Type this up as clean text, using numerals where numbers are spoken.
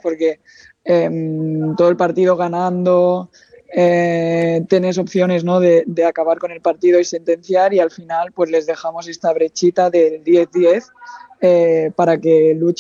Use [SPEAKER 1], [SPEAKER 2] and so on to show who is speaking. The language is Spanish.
[SPEAKER 1] porque todo el partido ganando, tenés opciones, ¿no? de acabar con el partido y sentenciar, y al final pues les dejamos esta brechita del 10-10 para que luchen